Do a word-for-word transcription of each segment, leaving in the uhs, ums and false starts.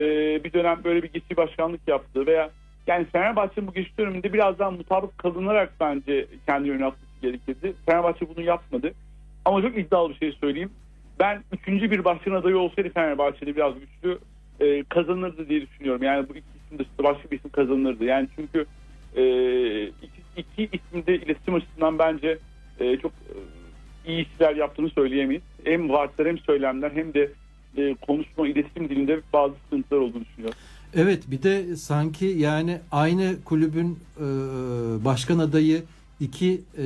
e, bir dönem böyle bir geçici başkanlık yaptı veya yani Fenerbahçe'nin bu geçiş döneminde biraz daha mutabık kalınarak bence kendi yönetmesi gerekirdi. Fenerbahçe bunu yapmadı. Ama çok iddialı bir şey söyleyeyim. Ben üçüncü bir başkan adayı olsaydı Fenerbahçe'de biraz güçlü e, kazanırdı diye düşünüyorum. Yani bu iki isim dışında başka bir isim kazanırdı. Yani çünkü e, iki, iki isimde iletişim açısından bence e, çok e, iyi işler yaptığını söyleyemeyiz. Hem vaatler hem söylemler hem de e, konuşma, iletişim dilinde bazı sıkıntılar olduğunu düşünüyorum. Evet, bir de sanki yani aynı kulübün e, başkan adayı iki e,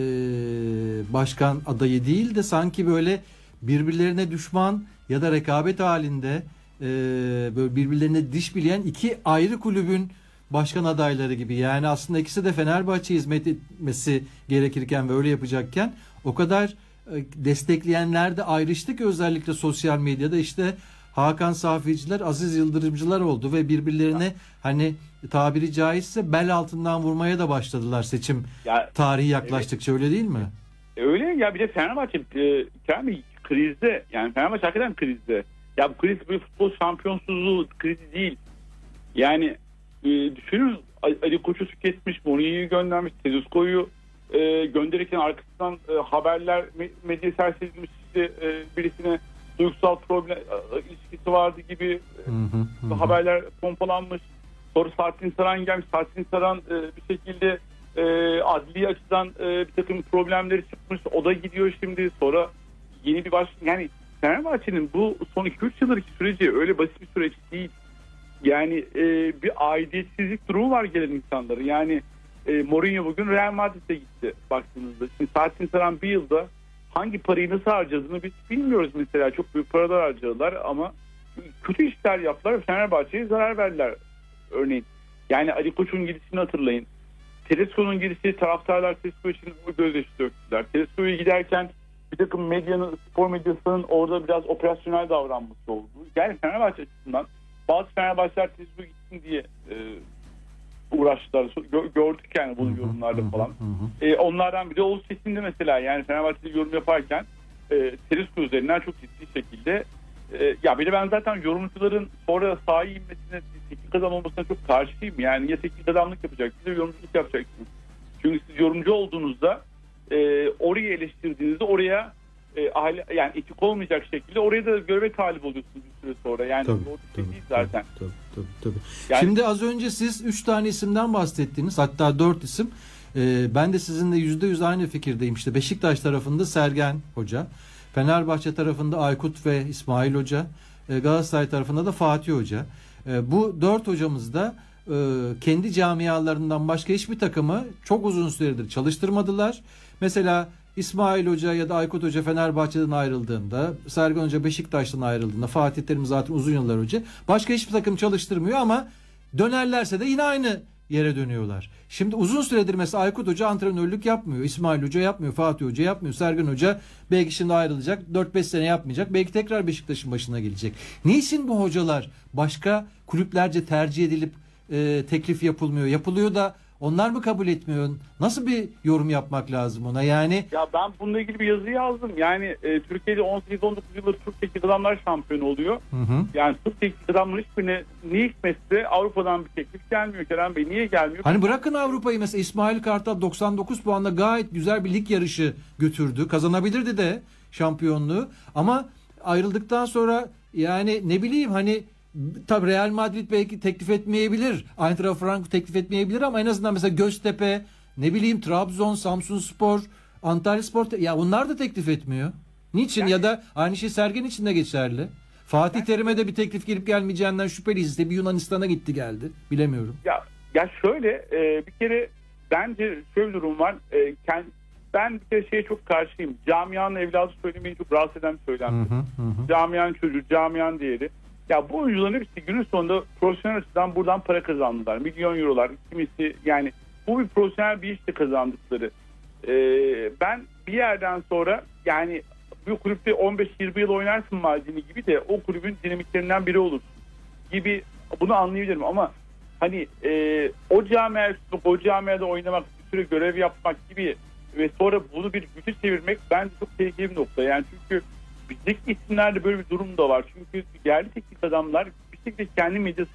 başkan adayı değil de sanki böyle birbirlerine düşman ya da rekabet halinde e, böyle birbirlerine diş bileyen iki ayrı kulübün başkan adayları gibi. Yani aslında ikisi de Fenerbahçe hizmet etmesi gerekirken ve öyle yapacakken o kadar e, destekleyenler de ayrıştı ki özellikle sosyal medyada işte Hakan Safiyeciler, Aziz Yıldırımcılar oldu ve birbirlerine hani tabiri caizse bel altından vurmaya da başladılar seçim ya, tarihi yaklaştıkça, evet. Öyle değil mi? Öyle ya, bir de Fenerbahçe e, kendi krizde, yani Fenerbahçe hakikaten krizde. Ya bu kriz bir futbol şampiyonsuzluğu krizi değil. Yani e, düşünün, Ali Koç'u tüketmiş, Mourinho'yu göndermiş, Tedesco'yu e, gönderirken arkasından e, haberler medya servis edilmiş, işte e, birisine duygusal problem e, ilişkisi vardı gibi e, hı hı, hı. haberler pompalanmış. Sonra Saadettin Saran gelmiş. Saadettin Saran e, bir şekilde e, adli açıdan e, bir takım problemleri çıkmış. O da gidiyor şimdi. Sonra yeni bir baş... Yani Fenerbahçe'nin bu son iki üç yıllık süreci öyle basit bir süreç değil. Yani e, bir aidiyetsizlik durumu var gelen insanların. Yani e, Mourinho bugün Real Madrid'e gitti baktığınızda. Şimdi Saadettin Saran bir yılda hangi parayı nasıl harcadığını biz bilmiyoruz mesela. Çok büyük paralar harcadılar ama kötü işler yaptılar. Fenerbahçe'ye zarar verdiler örneğin. Yani Ali Koç'un gidişini hatırlayın. Tedesco'nun gidişi, taraftarlar Tedesco için gözyaşı döktüler. Tedesco'ya giderken bir takım medyanın, spor medyasının orada biraz operasyonel davranması oldu. Yani Fenerbahçe açısından bazı Fenerbahçeler Tedesco gitsin diye e, uğraştılar. Gördük yani bunu yorumlarda falan. E, onlardan bir de Oğuz Çetin'de mesela, yani Fenerbahçe'de yorum yaparken e, Tedesco üzerinden çok ciddi şekilde e, ya bir de ben zaten yorumcuların sonra sahaya inmesine, teknik adam olmasına çok karşıyım. Yani ya teknik adamlık yapacaksınız ya yorumculuk yapacaksınız. Çünkü siz yorumcu olduğunuzda e, orayı eleştirdiğinizde oraya e, aile, yani etik olmayacak şekilde oraya da göreve talip oluyorsunuz bir süre sonra. Yani tabii, o tabii, değil zaten. Tabii, tabii, tabii. Yani, şimdi az önce siz üç tane isimden bahsettiniz, hatta dört isim. Ee, ben de sizinle yüzde yüz aynı fikirdeyim. İşte Beşiktaş tarafında Sergen Hoca, Fenerbahçe tarafında Aykut ve İsmail Hoca, e, Galatasaray tarafında da Fatih Hoca. E, bu dört hocamız da e, kendi camialarından başka hiçbir takımı çok uzun süredir çalıştırmadılar. Mesela İsmail Hoca ya da Aykut Hoca Fenerbahçe'den ayrıldığında, Sergen Hoca Beşiktaş'tan ayrıldığında, Fatih Terim zaten uzun yıllar önce başka hiçbir takım çalıştırmıyor ama dönerlerse de yine aynı yere dönüyorlar. Şimdi uzun süredir mesela Aykut Hoca antrenörlük yapmıyor, İsmail Hoca yapmıyor, Fatih Hoca yapmıyor, Sergen Hoca belki şimdi ayrılacak, dört beş sene yapmayacak, belki tekrar Beşiktaş'ın başına gelecek. Niçin bu hocalar başka kulüplerce tercih edilip e, teklif yapılmıyor? Yapılıyor da onlar mı kabul etmiyor? Nasıl bir yorum yapmak lazım ona? Yani ya ben bununla ilgili bir yazı yazdım. Yani e, Türkiye'de on sekiz on dokuz yıldır Türk teknik adamlar şampiyonu oluyor. Hı hı. Yani Türk teknik adamların hiçbirine ne hikmetse Avrupa'dan bir teklif gelmiyor Kerem Bey. Niye gelmiyor? Hani bırakın Avrupa'yı, mesela İsmail Kartal doksan dokuz puanla gayet güzel bir lig yarışı götürdü. Kazanabilirdi de şampiyonluğu. Ama ayrıldıktan sonra yani ne bileyim hani tabii Real Madrid belki teklif etmeyebilir. Eintracht Frankfurt teklif etmeyebilir ama en azından mesela Göztepe, ne bileyim Trabzon, Samsunspor, Antalyaspor, ya onlar da teklif etmiyor. Niçin? Yani, ya da aynı şey Sergen için de geçerli. Fatih yani, Terim'e de bir teklif gelip gelmeyeceğinden şüpheliyiz. İşte bir Yunanistan'a gitti geldi. Bilemiyorum. Ya ya şöyle e, bir kere bence şöyle bir durum var. E, kend, ben bir kere şeye çok karşıyım. Camianın evladı söylemeyi çok rahatsız eden bir söylem. Camianın çocuğu, camianın değeri. Ya bu oyuncuların hepsi günün sonunda profesyonel açıdan buradan para kazandılar. Milyon eurolar, kimisi yani bu bir profesyonel bir işte kazandıkları. Ee, ben bir yerden sonra yani bu kulüpte on beş yirmi yıl oynarsın Maldini gibi de o kulübün dinamiklerinden biri olursun gibi, bunu anlayabilirim ama hani e, o camiaya o camiada oynamak, bir süre görev yapmak gibi ve sonra bunu bir güçe çevirmek bence çok tehlikeli bir nokta. Yani çünkü bizdeki isimlerde böyle bir durum da var. Çünkü yerli teknik adamlar bir tek tek kendi medyası